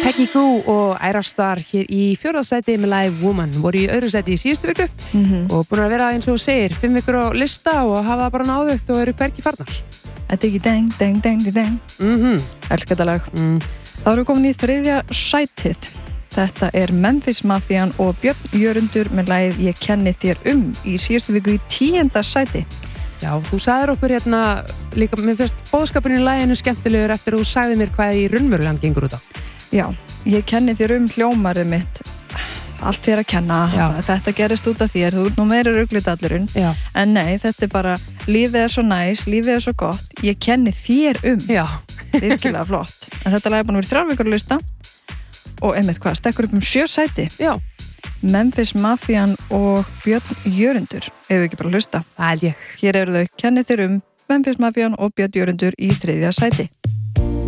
Peggy Gou og Ayra Starr hér í 4. sæti með lagið Woman voru í öðru sæti í síðustu viku og búin að vera eins og þú segir 5 vikur á lista og hafa það bara náðugt og eru hvergi farnar. Þetta ekki deng, deng, deng, deng. Elskar þetta lag. Það eru komin í 3. sætið. Þetta er Memphis Mafian og Björn Jörundur með lagið Ég kenni þér í síðustu viku í 10. sæti. Já, þú sagðir okkur hérna líka, mér finnst boðskapurinn í laginu skemmtilegur eftir að þú sagði mér hvað í raunverulegan gengur út á. Já, ég kenni þér hljómarið mitt, allt þér að kenna, þetta gerist út af þér, þú ert nú meira ruglitallurinn, en nei, þetta er bara, lífið er svo næs, lífið er svo gott, ég kenni þér Já. Virkilega flott, en þetta lag er búin að vera 3 vikur á lista og einmitt hvað, stekkur upp 7 sæti. Já. Memphis Mafian og Björn Jörundur, ef við ekki bara hlusta. Það held ég. Hér eru þau, kenni þér Memphis Mafian og Björn Jörundur í 3. sæti.